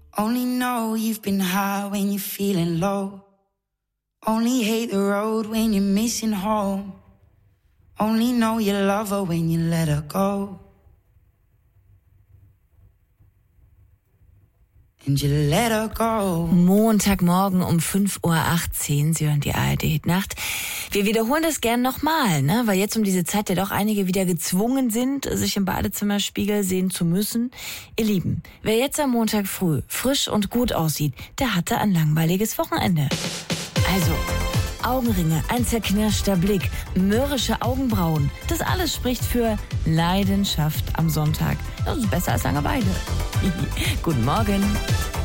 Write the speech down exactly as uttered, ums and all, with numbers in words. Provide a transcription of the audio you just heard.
Only know you've been high when you're feeling low. Only hate the road when you're missing home. Only know you love her when you let her go. And you let her go. Montagmorgen um fünf Uhr achtzehn, Sie hören die A R D-Nacht. Wir wiederholen das gern nochmal, ne? Weil jetzt um diese Zeit ja doch einige wieder gezwungen sind, sich im Badezimmerspiegel sehen zu müssen. Ihr Lieben, wer jetzt am Montag früh frisch und gut aussieht, der hatte ein langweiliges Wochenende. Also, Augenringe, ein zerknirschter Blick, mürrische Augenbrauen. Das alles spricht für Leidenschaft am Sonntag. Das ist besser als Langeweile. Guten Morgen.